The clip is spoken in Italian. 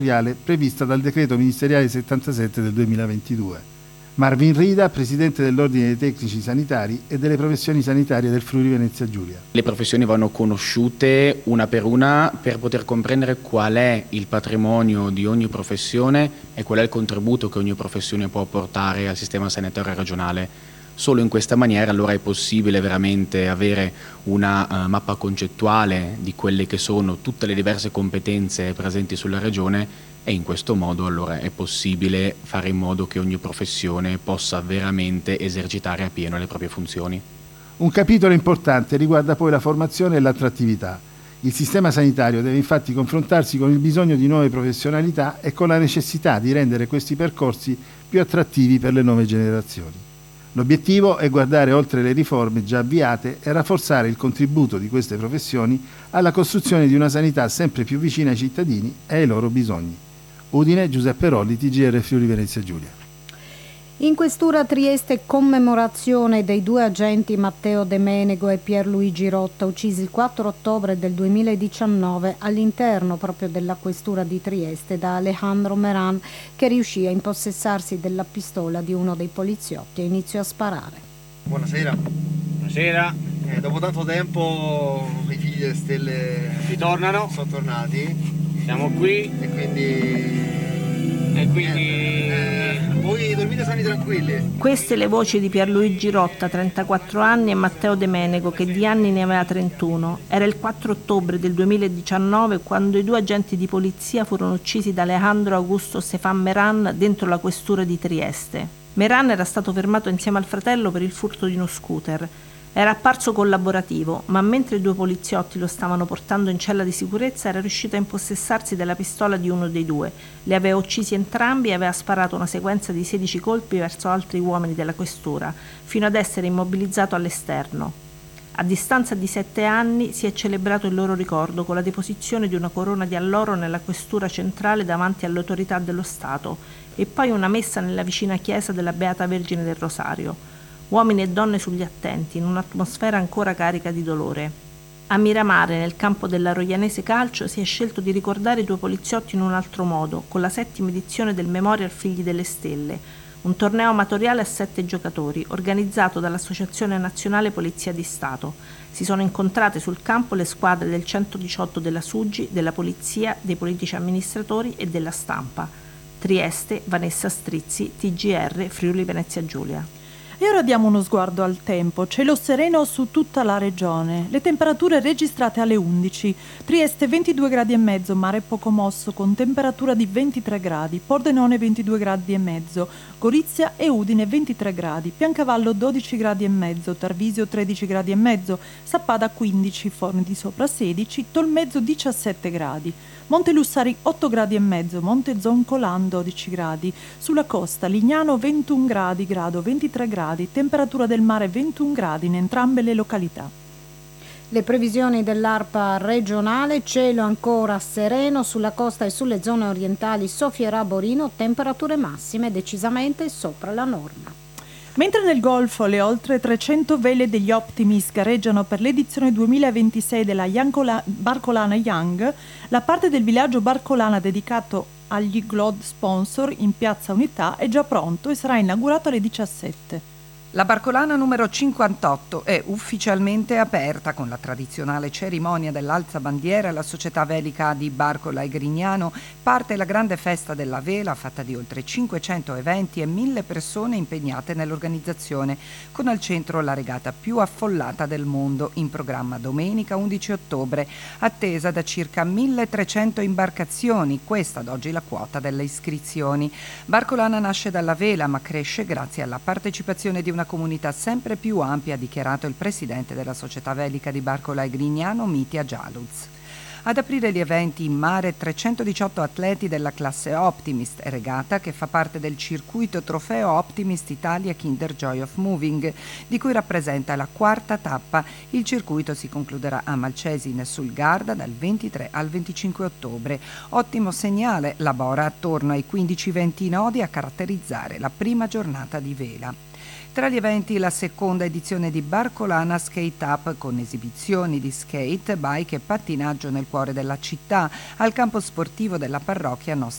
prevista dal decreto ministeriale 77 del 2022. Marvin Rida, presidente dell'Ordine dei Tecnici Sanitari e delle Professioni Sanitarie del Friuli Venezia Giulia. Le professioni vanno conosciute una per poter comprendere qual è il patrimonio di ogni professione e qual è il contributo che ogni professione può portare al sistema sanitario regionale. Solo in questa maniera allora è possibile veramente avere una mappa concettuale di quelle che sono tutte le diverse competenze presenti sulla regione, e in questo modo allora è possibile fare in modo che ogni professione possa veramente esercitare appieno le proprie funzioni. Un capitolo importante riguarda poi la formazione e l'attrattività. Il sistema sanitario deve infatti confrontarsi con il bisogno di nuove professionalità e con la necessità di rendere questi percorsi più attrattivi per le nuove generazioni. L'obiettivo è guardare oltre le riforme già avviate e rafforzare il contributo di queste professioni alla costruzione di una sanità sempre più vicina ai cittadini e ai loro bisogni. Udine, Giuseppe Rolli, TGR Friuli Venezia Giulia. In questura Trieste commemorazione dei due agenti Matteo De Menego e Pierluigi Rotta, uccisi il 4 ottobre del 2019 all'interno proprio della questura di Trieste da Alejandro Meran, che riuscì a impossessarsi della pistola di uno dei poliziotti e iniziò a sparare. Buonasera. Buonasera. Dopo tanto tempo i figli delle stelle ritornano. Sono tornati. Siamo qui. E quindi voi dormite sani tranquilli. Queste le voci di Pierluigi Rotta, 34 anni, e Matteo De Menego, che di anni ne aveva 31. Era il 4 ottobre del 2019 quando i due agenti di polizia furono uccisi da Alejandro Augusto Stefan Meran dentro la questura di Trieste. Meran era stato fermato insieme al fratello per il furto di uno scooter. Era apparso collaborativo, ma mentre i due poliziotti lo stavano portando in cella di sicurezza era riuscito a impossessarsi della pistola di uno dei due. Li aveva uccisi entrambi e aveva sparato una sequenza di 16 colpi verso altri uomini della questura, fino ad essere immobilizzato all'esterno. A distanza di 7 anni si è celebrato il loro ricordo con la deposizione di una corona di alloro nella questura centrale davanti alle autorità dello Stato e poi una messa nella vicina chiesa della Beata Vergine del Rosario. Uomini e donne sugli attenti, in un'atmosfera ancora carica di dolore. A Miramare, nel campo della Roglianese Calcio, si è scelto di ricordare i due poliziotti in un altro modo, con la 7ª edizione del Memorial Figli delle Stelle, un torneo amatoriale a 7 giocatori, organizzato dall'Associazione Nazionale Polizia di Stato. Si sono incontrate sul campo le squadre del 118 della SUGI, della Polizia, dei politici amministratori e della stampa. Trieste, Vanessa Strizzi, TGR, Friuli Venezia Giulia. E ora diamo uno sguardo al tempo. Cielo sereno su tutta la regione. Le temperature registrate alle 11. Trieste 22 gradi e mezzo, mare poco mosso con temperatura di 23 gradi. Pordenone 22 gradi e mezzo. Gorizia e Udine 23 gradi. Piancavallo 12 gradi e mezzo. Tarvisio 13 gradi e mezzo. Sappada 15, Forni di Sopra 16. Tolmezzo 17 gradi. Monte Lussari 8 gradi e mezzo, Monte Zoncolan 12 gradi, sulla costa Lignano 21 gradi, Grado 23 gradi, temperatura del mare 21 gradi in entrambe le località. Le previsioni dell'ARPA regionale, cielo ancora sereno sulla costa e sulle zone orientali soffierà Borino, temperature massime decisamente sopra la norma. Mentre nel Golfo le oltre 300 vele degli Optimist gareggiano per l'edizione 2026 della Barcolana Young, la parte del villaggio Barcolana dedicato agli GLOD sponsor in Piazza Unità è già pronto e sarà inaugurato alle 17. La Barcolana numero 58 è ufficialmente aperta con la tradizionale cerimonia dell'alzabandiera alla società velica di Barcola e Grignano. Parte la grande festa della vela fatta di oltre 500 eventi e 1000 persone impegnate nell'organizzazione, con al centro la regata più affollata del mondo, in programma domenica 11 ottobre, attesa da circa 1300 imbarcazioni, questa ad oggi la quota delle iscrizioni. Barcolana nasce dalla vela ma cresce grazie alla partecipazione di una comunità sempre più ampia, ha dichiarato il presidente della società velica di Barcola e Grignano, Mitja Jaluz. Ad aprire gli eventi in mare 318 atleti della classe Optimist, regata che fa parte del circuito trofeo Optimist Italia Kinder Joy of Moving, di cui rappresenta la 4ª tappa. Il circuito si concluderà a Malcesine sul Garda dal 23 al 25 ottobre. Ottimo segnale, labora attorno ai 15-20 nodi a caratterizzare la prima giornata di vela. Tra gli eventi la 2ª edizione di Barcolana Skate Up con esibizioni di skate, bike e pattinaggio nel cuore della città, al campo sportivo della parrocchia Nostra